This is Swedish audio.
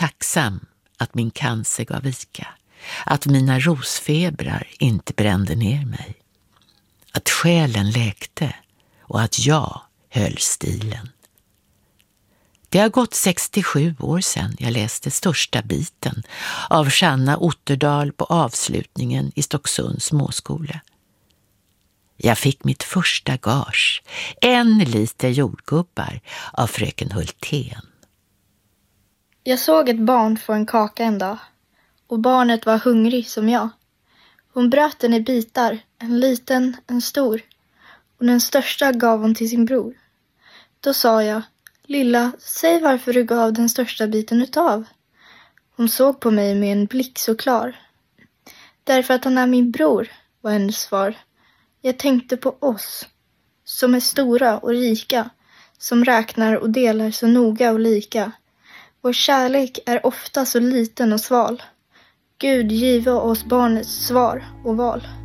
tacksam att min cancer gav vika, att mina rosfebrar inte brände ner mig, att själen läkte och att jag höll stilen. Det har gått 67 år sedan jag läste Största biten av Sanna Otterdal på avslutningen i Stocksunds småskola. Jag fick mitt första gage, 1 liter jordgubbar av fröken Hultén. Jag såg ett barn få en kaka en dag, och barnet var hungrig som jag. Hon bröt den i bitar, en liten, en stor, och den största gav hon till sin bror. Då sa jag: Lilla, säg varför du gav den största biten utav. Hon såg på mig med en blick så klar. Därför att han är min bror, var hennes svar. Jag tänkte på oss, som är stora och rika, som räknar och delar så noga och lika. Vår kärlek är ofta så liten och sval. Gud give oss barnets svar och val.